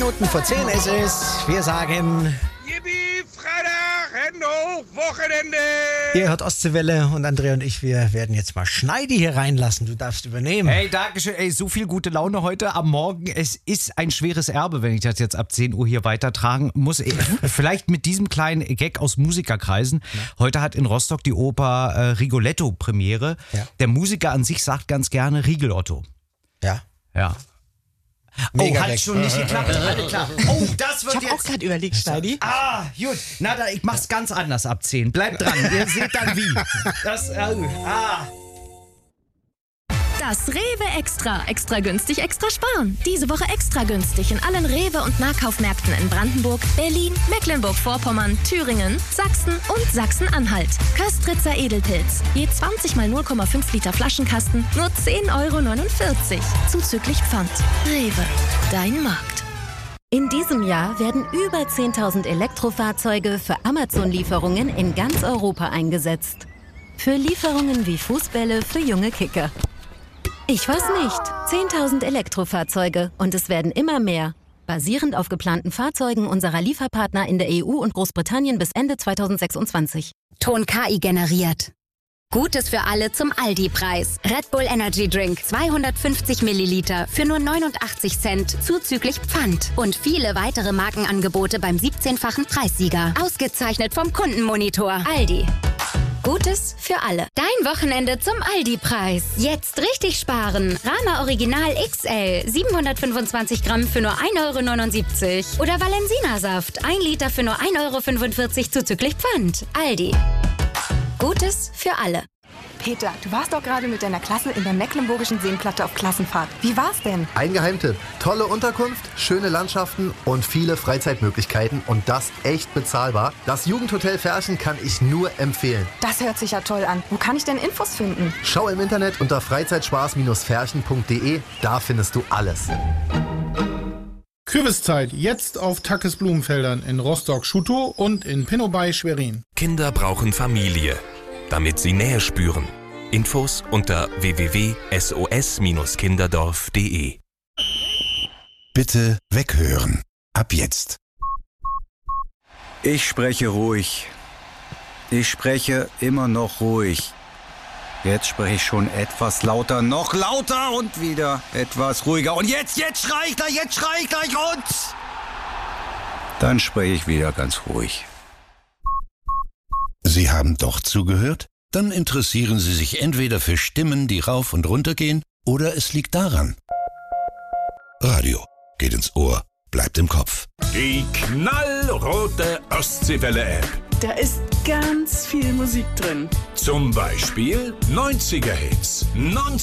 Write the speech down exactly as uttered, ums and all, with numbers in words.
Minuten vor zehn ist es. Wir sagen... Yippie, Freitag, Hände hoch, Wochenende. Ihr hört Ostseewelle und Andrea und ich, wir werden jetzt mal Schneidi hier reinlassen. Du darfst übernehmen. Hey, danke schön. Ey, so viel gute Laune heute am Morgen. Es ist ein schweres Erbe, wenn ich das jetzt ab zehn Uhr hier weitertragen muss. Vielleicht mit diesem kleinen Gag aus Musikerkreisen. Ja. Heute hat in Rostock die Oper äh, Rigoletto Premiere. Ja. Der Musiker an sich sagt ganz gerne Rigelotto. Ja. Ja. Mega oh, hat weg. schon nicht geklappt. Alle klar. Oh, das wird ich hab jetzt... auch gerade überlegt, Schneidi. Ah, gut. Na, da, ich mach's ganz anders ab zehn. Bleibt dran. Ihr seht dann wie. Das, äh, ah. Das Rewe Extra. Extra günstig, extra sparen. Diese Woche extra günstig in allen Rewe- und Nahkaufmärkten in Brandenburg, Berlin, Mecklenburg-Vorpommern, Thüringen, Sachsen und Sachsen-Anhalt. Köstritzer Edelpilz. Je zwanzig mal null Komma fünf Liter Flaschenkasten, nur zehn Euro neunundvierzig. Zuzüglich Pfand. Rewe. Dein Markt. In diesem Jahr werden über zehntausend Elektrofahrzeuge für Amazon-Lieferungen in ganz Europa eingesetzt. Für Lieferungen wie Fußbälle für junge Kicker. Ich weiß nicht. zehntausend Elektrofahrzeuge und es werden immer mehr. Basierend auf geplanten Fahrzeugen unserer Lieferpartner in der E U und Großbritannien bis Ende zweitausendsechsundzwanzig. Ton K I generiert. Gutes für alle zum Aldi-Preis. Red Bull Energy Drink zweihundertfünfzig Milliliter für nur neunundachtzig Cent zuzüglich Pfand. Und viele weitere Markenangebote beim siebzehnfachen Preissieger. Ausgezeichnet vom Kundenmonitor. Aldi. Gutes für alle. Dein Wochenende zum Aldi-Preis. Jetzt richtig sparen. Rama Original X L siebenhundertfünfundzwanzig Gramm für nur ein Euro neunundsiebzig. Oder Valensina-Saft ein Liter für nur ein Euro fünfundvierzig zuzüglich Pfand. Aldi. Gutes für alle. Peter, du warst doch gerade mit deiner Klasse in der Mecklenburgischen Seenplatte auf Klassenfahrt. Wie war's denn? Ein Geheimtipp. Tolle Unterkunft, schöne Landschaften und viele Freizeitmöglichkeiten und das echt bezahlbar. Das Jugendhotel Ferchen kann ich nur empfehlen. Das hört sich ja toll an. Wo kann ich denn Infos finden? Schau im Internet unter freizeitspaß ferchen punkt de. Da findest du alles. Kürbiszeit jetzt auf Tackes Blumenfeldern in Rostock-Schutow und in Pinnobay Schwerin. Kinder brauchen Familie, damit sie Nähe spüren. Infos unter w w w punkt s o s kinderdorf punkt de. Bitte weghören. Ab jetzt. Ich spreche ruhig. Ich spreche immer noch ruhig. Jetzt spreche ich schon etwas lauter, noch lauter und wieder etwas ruhiger. Und jetzt, jetzt schrei ich gleich, jetzt schrei ich gleich und... Dann spreche ich wieder ganz ruhig. Sie haben doch zugehört? Dann interessieren Sie sich entweder für Stimmen, die rauf und runter gehen, oder es liegt daran. Radio geht ins Ohr, bleibt im Kopf. Die knallrote Ostseewelle-App. Da ist ganz viel Musik drin. Zum Beispiel neunziger Hits. Non